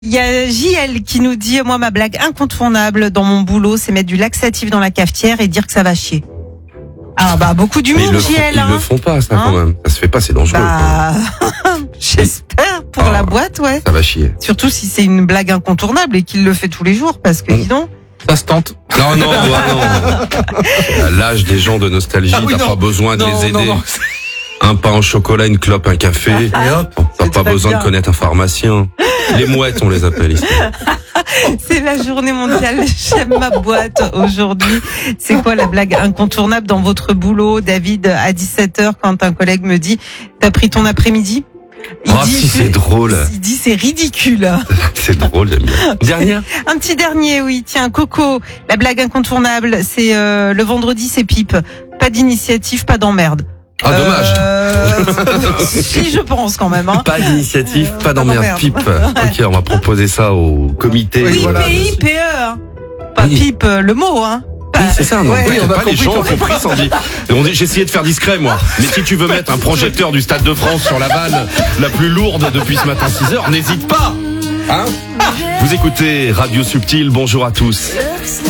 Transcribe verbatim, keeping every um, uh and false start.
Il y a J L qui nous dit, moi, ma blague incontournable dans mon boulot, c'est mettre du laxatif dans la cafetière et dire que ça va chier. Ah, bah, beaucoup Mais ils d'humour, le, J font, L, ils hein. le font pas, ça, Hein quand même. Ça se fait pas, c'est dangereux. Bah, j'espère pour Ah. la boîte, ouais. Ça va chier. Surtout si c'est une blague incontournable et qu'il le fait tous les jours, parce que, Mmh. dis donc. Ça se tente. Non, non, ouais, non. À l'âge des gens de nostalgie, Ah oui, t'as non. pas besoin de Non, les aider. non, non. Un pain au chocolat, une clope, un café. Et hop. T'as C'est pas très besoin bien. de connaître un pharmacien. Les mouettes, on les appelle ici. C'est la journée mondiale J'aime ma boîte aujourd'hui. C'est quoi la blague incontournable dans votre boulot, David, à dix-sept heures, quand un collègue me dit, t'as pris ton après-midi? Il Oh, si, c'est drôle. Il dit, c'est ridicule. C'est drôle, j'aime bien. Dernière? Un petit dernier, oui. Tiens, Coco, la blague incontournable, c'est euh, le vendredi, c'est pipe. Pas d'initiative, pas d'emmerde. Ah, dommage. Euh, si, je pense quand même. Hein. Pas d'initiative, Euh, pas pas d'emmerde d'emmerde. pipe. Ok, on va proposer ça au comité. Oui, voilà. P I P E. hein. Pas Oui. pipe, euh, le mot, hein. Oui, c'est ça, non. Ouais. Oui, on a pas les compris, gens ont on a compris, Sandy. Et on dit, j'ai essayé de faire discret, moi. Mais si tu veux mettre un projecteur du Stade de France sur la vanne la plus lourde depuis ce matin six heures, n'hésite pas. Hein? Vous écoutez Radio Subtil, bonjour à tous.